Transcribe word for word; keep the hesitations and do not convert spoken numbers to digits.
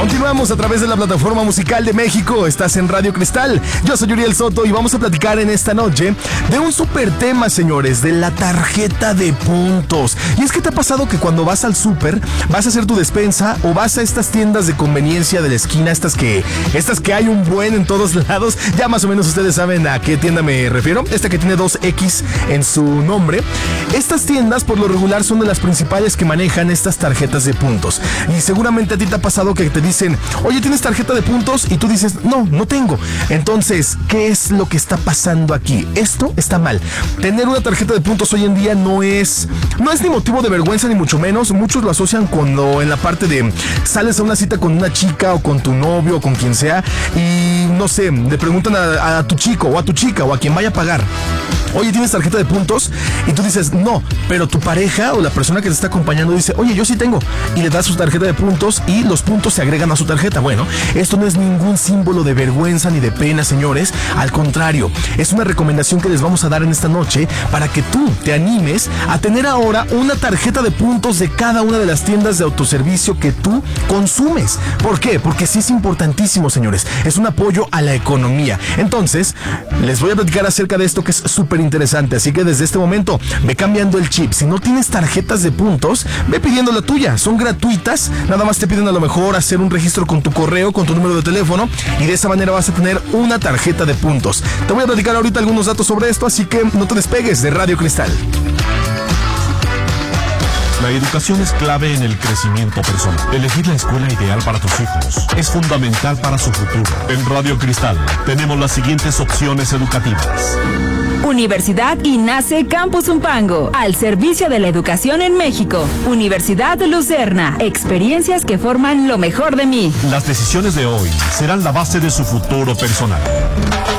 Continuamos a través de la plataforma musical de México. Estás en Radio Cristal. Yo soy Uriel Soto y vamos a platicar en esta noche de un súper tema, señores, de la tarjeta de puntos. Y es que te ha pasado que cuando vas al súper, vas a hacer tu despensa o vas a estas tiendas de conveniencia de la esquina, estas que, estas que hay un buen en todos lados. Ya más o menos ustedes saben a qué tienda me refiero. Esta que tiene dos equis en su nombre. Estas tiendas por lo regular son de las principales que manejan estas tarjetas de puntos. Y seguramente a ti te ha pasado que te dicen, oye, ¿tienes tarjeta de puntos? Y tú dices, no, no tengo. Entonces, ¿qué es lo que está pasando aquí? Esto está mal. Tener una tarjeta de puntos hoy en día no es, no es ni motivo de vergüenza ni mucho menos. Muchos lo asocian cuando en la parte de sales a una cita con una chica o con tu novio o con quien sea y no sé, le preguntan a, a tu chico o a tu chica o a quien vaya a pagar, oye, ¿tienes tarjeta de puntos? Y tú dices, no, pero tu pareja o la persona que te está acompañando dice, oye, yo sí tengo. Y le das su tarjeta de puntos y los puntos se agregan a su tarjeta. Bueno, esto no es ningún símbolo de vergüenza ni de pena, señores. Al contrario, es una recomendación que les vamos a dar en esta noche para que tú te animes a tener ahora una tarjeta de puntos de cada una de las tiendas de autoservicio que tú consumes. ¿Por qué? Porque sí es importantísimo, señores. Es un apoyo a la economía. Entonces, les voy a platicar acerca de esto que es súper interesante, así que desde este momento ve cambiando el chip. Si no tienes tarjetas de puntos, ve pidiendo la tuya, son gratuitas, nada más te piden a lo mejor hacer un registro con tu correo, con tu número de teléfono y de esa manera vas a tener una tarjeta de puntos. Te voy a platicar ahorita algunos datos sobre esto, así que no te despegues de Radio Cristal. La educación es clave en el crecimiento personal. Elegir la escuela ideal para tus hijos es fundamental para su futuro. En Radio Cristal tenemos las siguientes opciones educativas. Universidad INACE Campus Zumpango, al servicio de la educación en México. Universidad Lucerna, experiencias que forman lo mejor de mí. Las decisiones de hoy serán la base de su futuro personal.